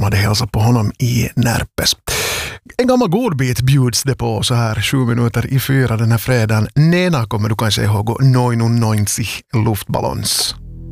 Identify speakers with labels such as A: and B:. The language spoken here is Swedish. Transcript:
A: hade hälsat på honom i Närpes. En gammal godbit bjuds det på så här 7:07 den här fredagen. Nena kommer du kanske ihåg 99 luftballons.